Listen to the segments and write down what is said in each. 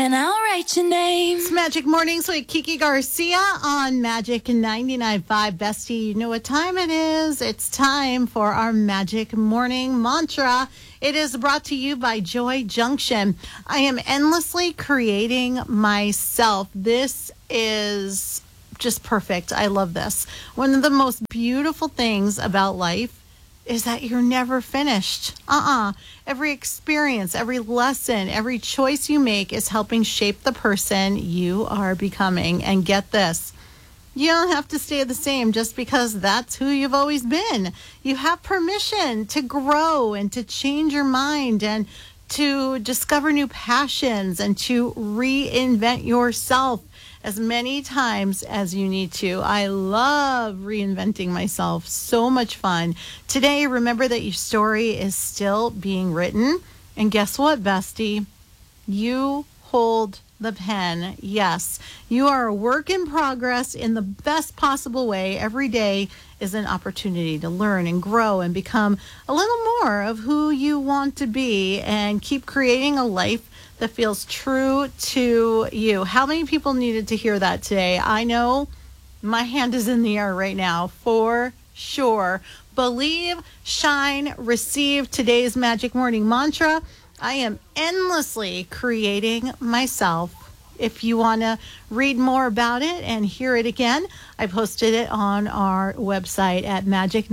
And I'll write your name. It's Magic Mornings with Kiki Garcia on Magic 99.5. Bestie, you know what time it is. It's time for our Magic Morning Mantra. It is brought to you by Joy Junction. I am endlessly creating myself. This is just perfect. I love this. One of the most beautiful things about life is that you're never finished. Every experience, every lesson, every choice you make is helping shape the person you are becoming. And get this, you don't have to stay the same just because that's who you've always been. You have permission to grow and to change your mind and to discover new passions and to reinvent yourself as many times as you need to. I love reinventing myself. So much fun. Today, remember that your story is still being written. And guess what, bestie? You hold the pen. Yes, you are a work in progress in the best possible way. Every day is an opportunity to learn and grow and become a little more of who you want to be and keep creating a life that feels true to you. How many people needed to hear that today? I know my hand is in the air right now for sure. Believe, shine, receive today's Magic Morning Mantra. I am endlessly creating myself. If you want to read more about it and hear it again, I posted it on our website at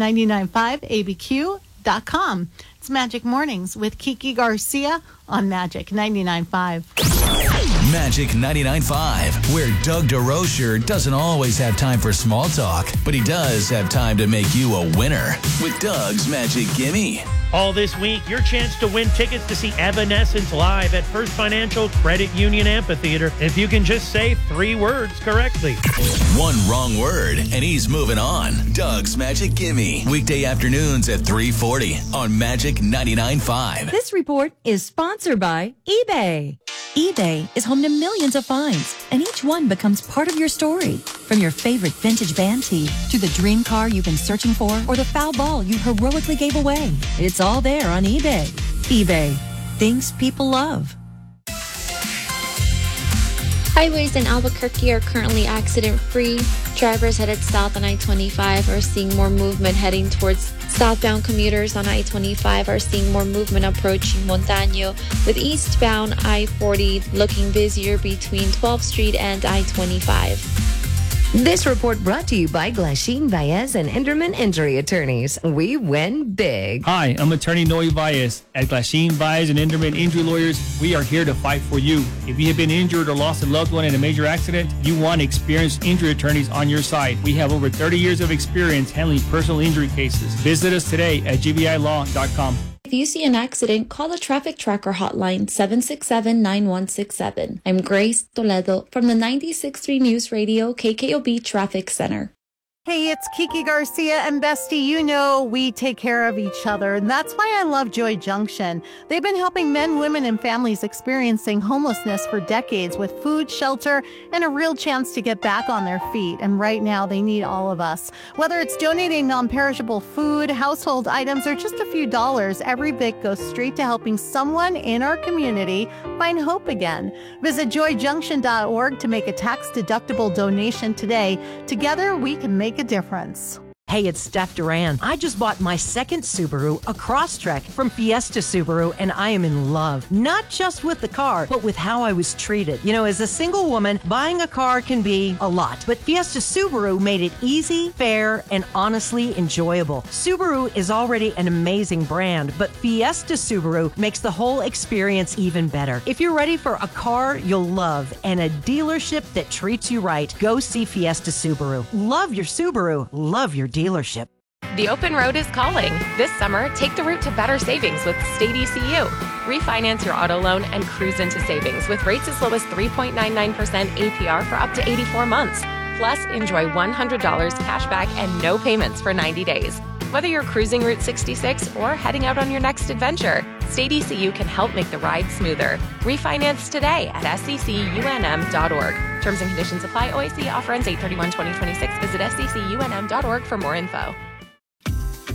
magic995abq.com. It's Magic Mornings with Kiki Garcia on Magic 99.5. Magic 99.5, where Doug DeRocher doesn't always have time for small talk, but he does have time to make you a winner with Doug's Magic Gimme. All this week, your chance to win tickets to see Evanescence live at First Financial Credit Union Amphitheater if you can just say 3 words correctly. One wrong word, and he's moving on. Doug's Magic Gimme, weekday afternoons at 3:40 on Magic 99.5. This report is sponsored by eBay. eBay is home to millions of finds, and each one becomes part of your story. From your favorite vintage band tee to the dream car you've been searching for or the foul ball you heroically gave away. It's all there on eBay. eBay. Things people love. Highways in Albuquerque are currently accident-free. Drivers headed south on I-25 are seeing more movement heading towards southbound. Commuters on I-25 are seeing more movement approaching Montaño, with eastbound I-40 looking busier between 12th Street and I-25. This report brought to you by Glasheen Baez and Enderman Injury Attorneys. We win big. Hi, I'm attorney Noe Baez. At Glasheen Baez and Enderman Injury Lawyers, we are here to fight for you. If you have been injured or lost a loved one in a major accident, you want experienced injury attorneys on your side. We have over 30 years of experience handling personal injury cases. Visit us today at gbilaw.com. If you see an accident, call the Traffic Tracker hotline 767-9167. I'm Grace Toledo from the 96.3 News Radio KKOB Traffic Center. Hey, it's Kiki Garcia and Bestie. You know we take care of each other, and that's why I love Joy Junction. They've been helping men, women, and families experiencing homelessness for decades with food, shelter, and a real chance to get back on their feet. And right now, they need all of us. Whether it's donating non-perishable food, household items, or just a few dollars, every bit goes straight to helping someone in our community find hope again. Visit joyjunction.org to make a tax-deductible donation today. Together, we can make a difference. Hey, it's Steph Duran. I just bought my second Subaru, a Crosstrek from Fiesta Subaru, and I am in love. Not just with the car, but with how I was treated. You know, as a single woman, buying a car can be a lot, but Fiesta Subaru made it easy, fair, and honestly enjoyable. Subaru is already an amazing brand, but Fiesta Subaru makes the whole experience even better. If you're ready for a car you'll love and a dealership that treats you right, go see Fiesta Subaru. Love your Subaru. Love your dealership. The open road is calling. This summer, take the route to better savings with State ECU. Refinance your auto loan and cruise into savings with rates as low as 3.99% APR for up to 84 months. Plus, enjoy $100 cash back and no payments for 90 days. Whether you're cruising Route 66 or heading out on your next adventure, State ECU can help make the ride smoother. Refinance today at secunm.org. Terms and conditions apply. OIC offer ends 8/31/2026. Visit secunm.org for more info.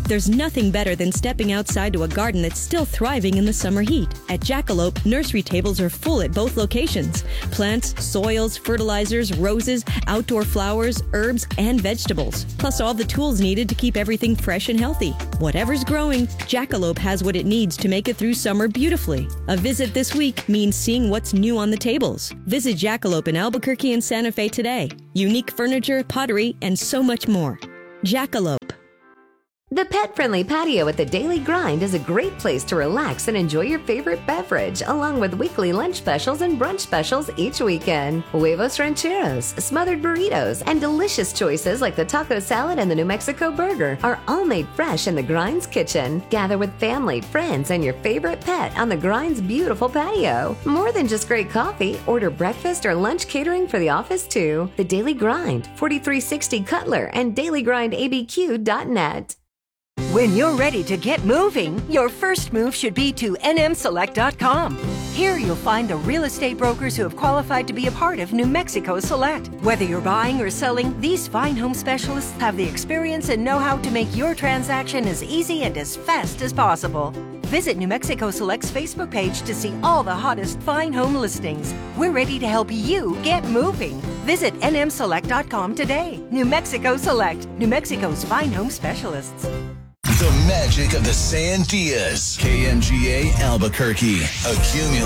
There's nothing better than stepping outside to a garden that's still thriving in the summer heat. At Jackalope, nursery tables are full at both locations. Plants, soils, fertilizers, roses, outdoor flowers, herbs, and vegetables. Plus all the tools needed to keep everything fresh and healthy. Whatever's growing, Jackalope has what it needs to make it through summer beautifully. A visit this week means seeing what's new on the tables. Visit Jackalope in Albuquerque and Santa Fe today. Unique furniture, pottery, and so much more. Jackalope. The pet-friendly patio at the Daily Grind is a great place to relax and enjoy your favorite beverage, along with weekly lunch specials and brunch specials each weekend. Huevos rancheros, smothered burritos, and delicious choices like the taco salad and the New Mexico burger are all made fresh in the Grind's kitchen. Gather with family, friends, and your favorite pet on the Grind's beautiful patio. More than just great coffee, order breakfast or lunch catering for the office too. The Daily Grind, 4360 Cutler and dailygrindabq.net. When you're ready to get moving, your first move should be to nmselect.com. Here you'll find the real estate brokers who have qualified to be a part of New Mexico Select. Whether you're buying or selling, these fine home specialists have the experience and know-how to make your transaction as easy and as fast as possible. Visit New Mexico Select's Facebook page to see all the hottest fine home listings. We're ready to help you get moving. Visit nmselect.com today. New Mexico Select, New Mexico's fine home specialists. The magic of the Sandias. KMGA Albuquerque.